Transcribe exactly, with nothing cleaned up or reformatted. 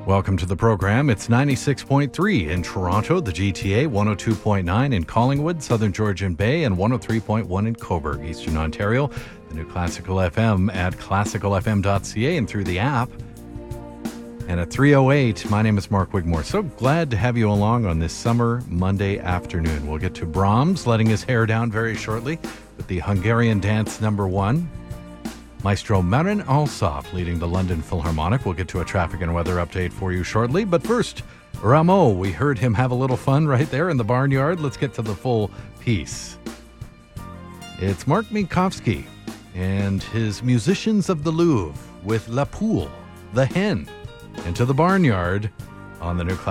Welcome to the program. It's ninety-six point three in Toronto, the G T A, one oh two point nine in Collingwood, Southern Georgian Bay, and one oh three point one in Cobourg, Eastern Ontario. The new Classical F M at classical f m dot c a and through the app. And at three oh eight, my name is Mark Wigmore. So glad to have you along on this summer Monday afternoon. We'll get to Brahms letting his hair down very shortly with the Hungarian dance number one. Maestro Marin Alsop leading the London Philharmonic. We'll get to a traffic and weather update for you shortly. But first, Rameau. We heard him have a little fun right there in the barnyard. Let's get to the full piece. It's Mark Minkowski and his Musicians of the Louvre with La Poule, the hen, into the barnyard on the new